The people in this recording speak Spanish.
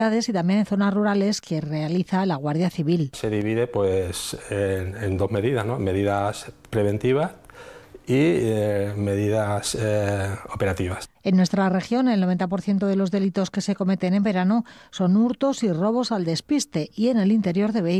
y también en zonas rurales que realiza la Guardia Civil. Se divide en dos medidas, ¿no? Medidas preventivas y medidas operativas. En nuestra región, el 90% de los delitos que se cometen en verano son hurtos y robos al despiste y en el interior de vehículos.